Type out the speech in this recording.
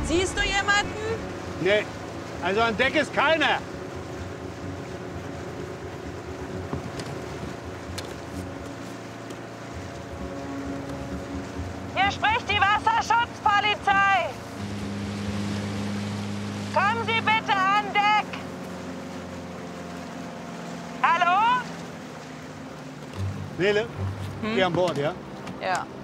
Siehst du jemanden? Nee, also an Deck ist keiner. Hier spricht die Wasserschutzpolizei. Kommen Sie bitte an Deck. Hallo? Nele, geh an Bord, ja? Ja.